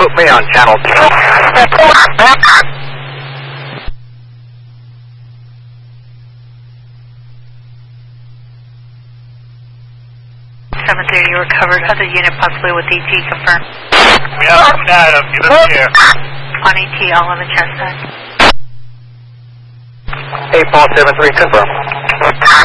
put me on channel 2. 730, you recovered. Other unit possibly with ET, confirm. We have some data. Give us here. On ET, all on the chest side. 8-4-7-3, confirm.